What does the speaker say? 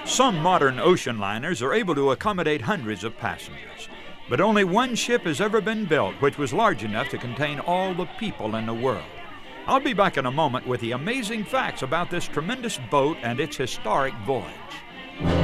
Some modern ocean liners are able to accommodate hundreds of passengers, but only one ship has ever been built which was large enough to contain all the people in the world. I'll be back in a moment with the amazing facts about this tremendous boat and its historic voyage.